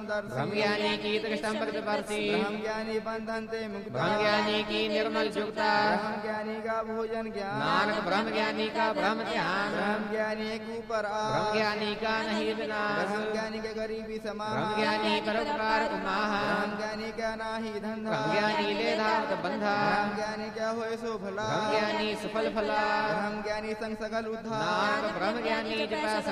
समदर्शी ब्रह्म ज्ञानी की कृष्ण प्रतिपर्शी ब्रह्म ज्ञानी बंधनते मुक्त ब्रह्म ज्ञानी की निर्मल जुगता ब्रह्म ज्ञानी का भोजन ज्ञान नानक ब्रह्म ज्ञानी का ब्रह्म ध्यान ब्रह्म ज्ञानी एक ऊपर ब्रह्म ज्ञानी का नहीं विनाश ब्रह्म ज्ञानी के गरीबी समाह ब्रह्म ज्ञानी परोपकार कुमाह ब्रह्म ज्ञानी क्या नाही धंधा ब्रह्म ज्ञानी ले धावत बंधा ब्रह्म ज्ञानी क्या होए सो भला ब्रह्म ज्ञानी सफल फला ब्रह्म ज्ञानी संग सगल उद्धार नानक ब्रह्म ज्ञानी जपा